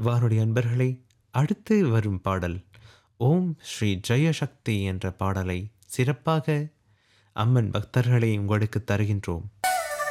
வானொலி அன்பர்களே, அடுத்து வரும் பாடல் ஓம் ஸ்ரீ ஜெயசக்தி என்ற பாடலை சிறப்பாக அம்மன் பக்தர்களை உங்களுக்கு தருகின்றோம்.